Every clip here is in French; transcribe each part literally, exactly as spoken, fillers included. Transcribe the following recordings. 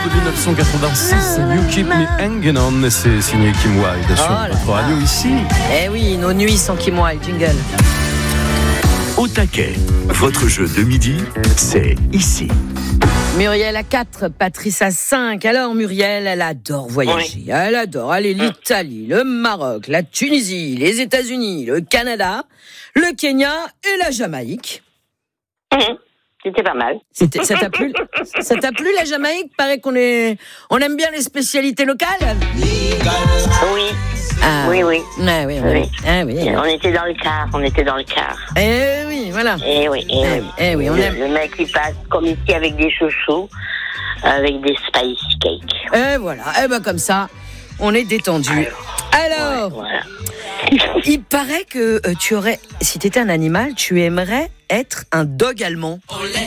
de dix-neuf cent quatre-vingt-six, You Keep Me Hanging On, et c'est signé Kim Wilde sur Oh notre radio ici. Eh oui, nos nuits sans Kim Wilde, jingle. Au taquet, votre jeu de midi, c'est ici. Muriel à quatre, Patrice à cinq. Alors Muriel, elle adore voyager. Oui. Elle adore aller l'Italie, le Maroc, la Tunisie, les États-Unis, le Canada, le Kenya et la Jamaïque. Mmh. C'était pas mal. C'était, ça t'a plu? Ça t'a plu la Jamaïque? Paraît qu'on est, on aime bien les spécialités locales. Oui. Ah. Oui, oui. Ah, oui, oui. oui. Ah, oui. On était dans le car, on était dans le car. Eh oui, voilà. Eh oui, eh, eh, oui. Eh oui, on le, aime. Le mec il passe comme ici avec des chouchous, avec des spice cakes. Eh voilà, eh ben comme ça, on est détendu. Alors, ouais, voilà. Il paraît que euh, tu aurais, si tu étais un animal, tu aimerais être un dog allemand.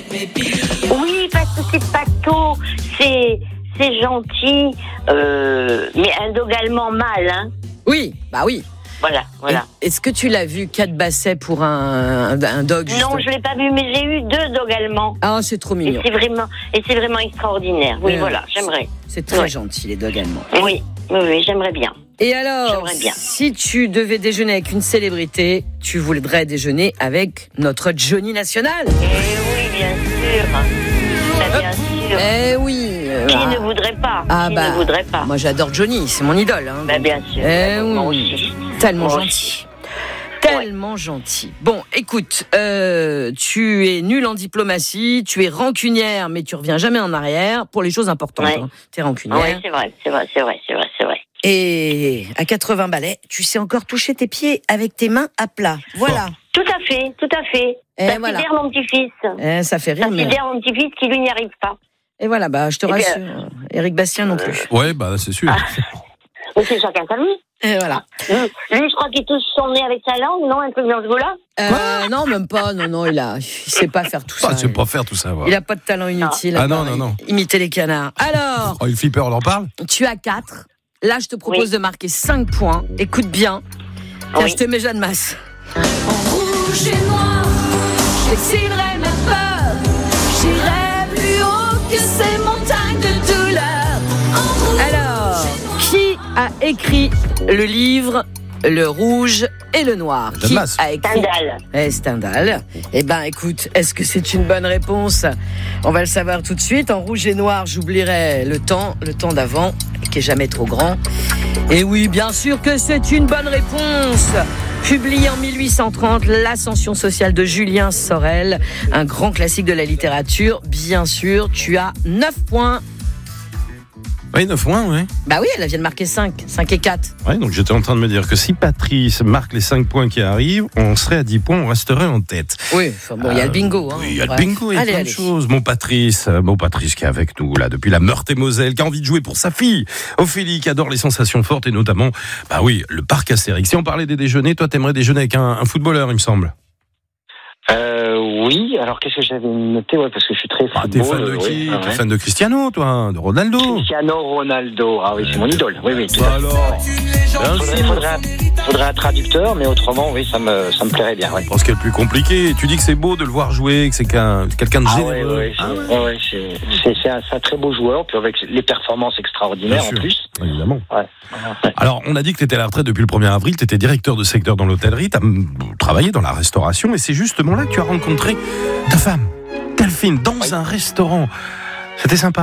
Oui, parce que c'est pato, c'est, c'est gentil, euh, mais un dog allemand mâle, hein. Oui, bah oui. Voilà, voilà. Et, est-ce que tu l'as vu, quatre bassets pour un, un, un dog? Non, je l'ai pas vu, mais j'ai eu deux dogs allemands. Ah, c'est trop mignon. Et c'est vraiment, et c'est vraiment extraordinaire. Oui, euh, voilà, j'aimerais. C'est très ouais. gentil, les dogs allemands. Oui, oui, oui, j'aimerais bien. Et alors, bien. si tu devais déjeuner avec une célébrité, tu voudrais déjeuner avec notre Johnny National? Eh oui, bien sûr. Bah, bien sûr. Eh oui. Qui ah. ne voudrait pas Ah Qui bah, ne voudrait pas moi j'adore Johnny, c'est mon idole. Hein. Bah bien sûr. Eh bah, moi oui. aussi. Tellement moi gentil. Aussi. Tellement ouais. gentil. Bon, écoute, euh, tu es nul en diplomatie, tu es rancunière, mais tu reviens jamais en arrière pour les choses importantes. Ouais. Hein. Tu es rancunière. Oui, c'est vrai, c'est vrai, c'est vrai, c'est vrai, c'est vrai. Et à quatre-vingts balais, tu sais encore toucher tes pieds avec tes mains à plat. Voilà. Oh. Tout à fait, tout à fait. Et ça voilà. sidère mon petit-fils. Eh, ça fait rire. Ça mais... sidère mon petit-fils qui lui n'y arrive pas. Et voilà, bah, je te Et rassure. bien, Éric Bastien non plus. Euh, ouais, bah, c'est sûr. Ah. Mais c'est chacun sa vie. Et voilà. Lui, je crois qu'il touche son nez avec sa langue, non? Un truc dans ce goût-là? Euh, non, même pas. Non, non, il a, il sait pas faire tout ça. Ah, il sait pas faire tout ça. Il a pas de talent inutile. Ah non, non, non. Imiter les canards. Alors. Oh, il fait peur, on en parle? Tu as quatre. Là, je te propose oui. de marquer cinq points. Écoute bien. Tiens, oui. je te mets Jeanne Masse. En rouge et noir, j'excilerai ma peur. J'irai plus haut que ces montagnes de douleur. Alors, qui a écrit le livre Le Rouge et le Noir? Qui a écrit Stendhal. Eh, Stendhal. Eh ben, écoute, est-ce que c'est une bonne réponse? On va le savoir tout de suite. En rouge et noir, j'oublierai le temps, le temps d'avant, qui est jamais trop grand. Et oui, bien sûr que c'est une bonne réponse. Publié en mille huit cent trente, L'Ascension sociale de Julien Sorel, un grand classique de la littérature. Bien sûr, tu as neuf points. Oui, neuf points, oui. Bah oui, elle vient de marquer cinq. cinq et quatre. Oui, donc j'étais en train de me dire que si Patrice marque les cinq points qui arrivent, on serait à dix points, on resterait en tête. Oui, enfin bon, il euh, y a le bingo. Hein, oui, il y a le bingo, il y a allez, plein allez. de choses. Mon Patrice, mon Patrice qui est avec nous, là, depuis la Meurthe-et-Moselle, qui a envie de jouer pour sa fille, Ophélie, qui adore les sensations fortes, et notamment, bah oui, le parc Astérix. Si on parlait des déjeuners, toi, t'aimerais déjeuner avec un, un footballeur, il me semble. Euh, oui, alors qu'est-ce que j'avais noté? Ouais, parce que je suis très ah, football. T'es fan de qui? Oui, T'es ouais. fan de Cristiano, toi? De Ronaldo? Cristiano Ronaldo. Ah oui, c'est mon idole. Oui, oui, tout bah à fait. alors Faudrait, faudrait, faudrait un traducteur, mais autrement, oui, ça me, ça me plairait bien. Ouais. Je pense qu'il y a le plus compliqué. Tu dis que c'est beau de le voir jouer, que c'est qu'un, quelqu'un de ah généreux. Ouais, ouais, c'est, ah ouais. Ouais, c'est, c'est, c'est, un, c'est un très beau joueur, puis avec les performances extraordinaires en plus. Évidemment. Ouais. Ouais. Alors, on a dit que tu étais à la retraite depuis le premier avril, tu étais directeur de secteur dans l'hôtellerie, tu as travaillé dans la restauration, et c'est justement là que tu as rencontré ta femme, Delphine, dans oui. un restaurant. C'était sympa.